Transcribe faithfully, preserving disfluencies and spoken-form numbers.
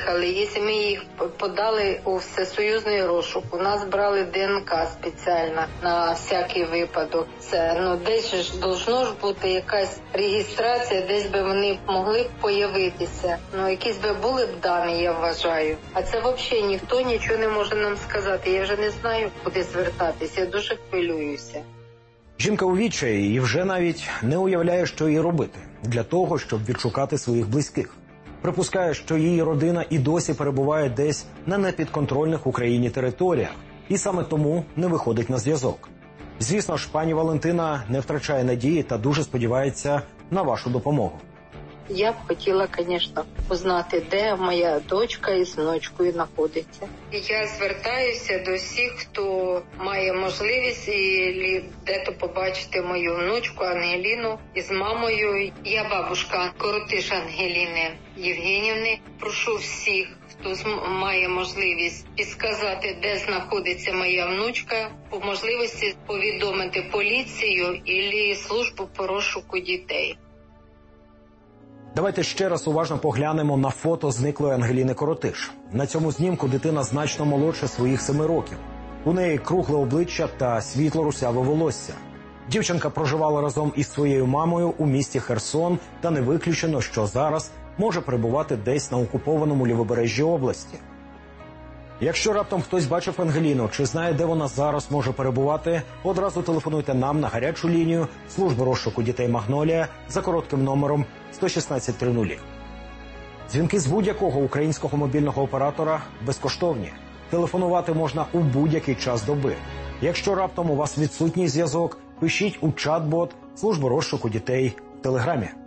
приїхали, якщо ми їх подали у всесоюзний розшук, у нас брали ДНК спеціально на всякий випадок. Це, ну, десь ж должно ж бути якась реєстрація, десь би вони могли б появитися. Ну, якісь би були б дані, я вважаю. А це взагалі ніхто нічого не може нам сказати. Я вже не знаю, куди звертатися. Я дуже хвилююся. Жінка у відчаї і вже навіть не уявляє, що їй робити для того, щоб відшукати своїх близьких. Припускає, що її родина і досі перебуває десь на непідконтрольних Україні територіях, і саме тому не виходить на зв'язок. Звісно ж, пані Валентина не втрачає надії та дуже сподівається на вашу допомогу. Я б хотіла, звісно, узнати, де моя дочка із внучкою знаходиться. Я звертаюся до всіх, хто має можливість і де-то побачити мою внучку Ангеліну із мамою. Я бабушка Коротиш Ангеліни Євгенівни. Прошу всіх, хто має можливість підказати, де знаходиться моя внучка, по можливості повідомити поліцію або службу по розшуку дітей. Давайте ще раз уважно поглянемо на фото зниклої Ангеліни Коротиш. На цьому знімку дитина значно молодша своїх семи років. У неї кругле обличчя та світло-русяве волосся. Дівчинка проживала разом із своєю мамою у місті Херсон, та не виключено, що зараз може перебувати десь на окупованому лівобережжі області. Якщо раптом хтось бачив Ангеліну чи знає, де вона зараз може перебувати, одразу телефонуйте нам на гарячу лінію служби розшуку дітей «Магнолія» за коротким номером сто шістнадцять тридцять. Дзвінки з будь-якого українського мобільного оператора безкоштовні. Телефонувати можна у будь-який час доби. Якщо раптом у вас відсутній зв'язок, пишіть у чат-бот служби розшуку дітей в Телеграмі.